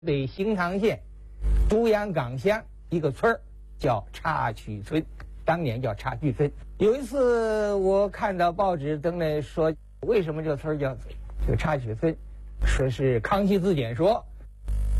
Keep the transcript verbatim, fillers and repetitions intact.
北兴塘县都阳岗乡一个村儿叫插曲村，当年叫插曲村。有一次我看到报纸登来说，为什么这个村儿叫这个插曲村？说是《康熙字典》说